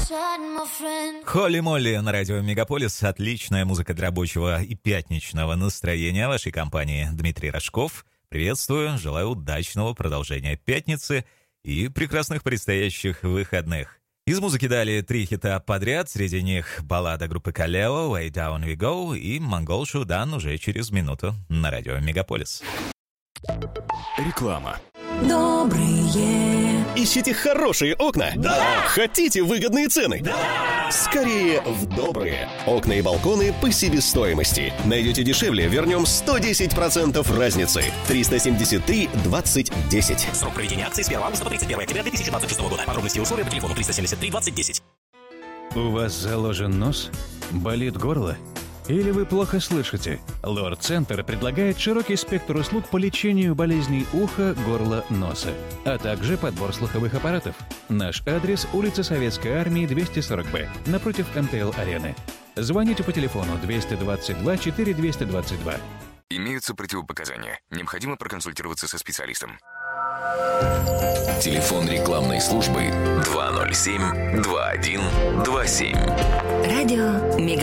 Холли Молли на радио Мегаполис. Отличная музыка для рабочего и пятничного настроения вашей компании. Дмитрий Рожков. Приветствую, желаю удачного продолжения пятницы и прекрасных предстоящих выходных. Из музыки дали 3 хита подряд, среди них баллада группы Kaleo «Way Down We Go» и «Монгол Шудан» уже через минуту на радио Мегаполис. Реклама. Добрые. Ищите хорошие окна? Да! Хотите выгодные цены? Да! Скорее в добрые. Окна и балконы по себестоимости. Найдете дешевле, вернем 110% разницы. 373-20-10. Срок проведения акции с 1 августа по 31 октября 2026 года. Подробности и условия по телефону 373-20-10. У вас заложен нос? Болит горло? Или вы плохо слышите? Лор-центр предлагает широкий спектр услуг по лечению болезней уха, горла, носа, а также подбор слуховых аппаратов. Наш адрес – улица Советской Армии, 240-Б, напротив МТЛ-арены. Звоните по телефону 222-4222. Имеются противопоказания. Необходимо проконсультироваться со специалистом. Телефон рекламной службы 207-2127. Радио Мегаполис.